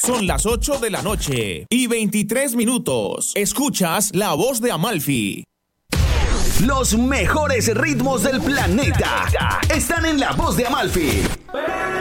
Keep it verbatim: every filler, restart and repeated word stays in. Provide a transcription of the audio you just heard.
Son las ocho de la noche y veintitrés minutos. Escuchas La Voz de Amalfi. Los mejores ritmos del planeta están en La Voz de Amalfi.